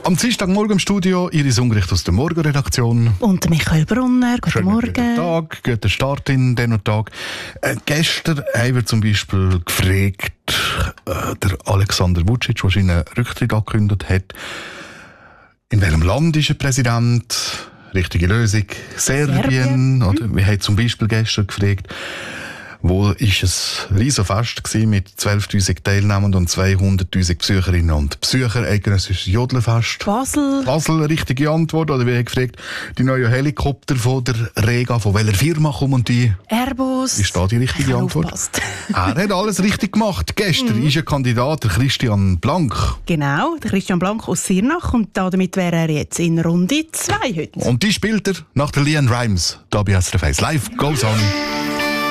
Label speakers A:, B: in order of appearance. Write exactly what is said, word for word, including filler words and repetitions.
A: Am Dienstagmorgen im Studio Iris Ungericht aus der Morgenredaktion.
B: Und Michael Brunner, guten
A: Schönen
B: Morgen.
A: Guten Tag, guten Start in den Tag. Äh, gestern haben wir zum Beispiel gefragt, äh, der Alexander Vučić, der seinen Rücktritt angekündigt hat, in welchem Land ist er Präsident? Richtige Lösung, Serbien.
B: Serbien.
A: Oder? Wir haben zum Beispiel gestern gefragt, wo ist es Riesenfest gewesen mit zwölftausend Teilnehmern und zweihunderttausend Besucherinnen und Besucher. Eidgenössisches Jodelfest.
B: Basel.
A: Basel, richtige Antwort. Oder wir haben gefragt, die neuen Helikopter von der Rega, von welcher Firma kommen die?
B: Airbus.
A: Ist da die richtige
B: Ich habe
A: Antwort?
B: aufgepasst.
A: Er hat alles richtig gemacht. Gestern ist ein Kandidat, der Christian Blank.
B: Genau, der Christian Blank aus Sirnach. Und damit wäre er jetzt in Runde zwei heute.
A: Und die spielt er nach der Leanne Rimes. Da bei S R F eins. Live goes on.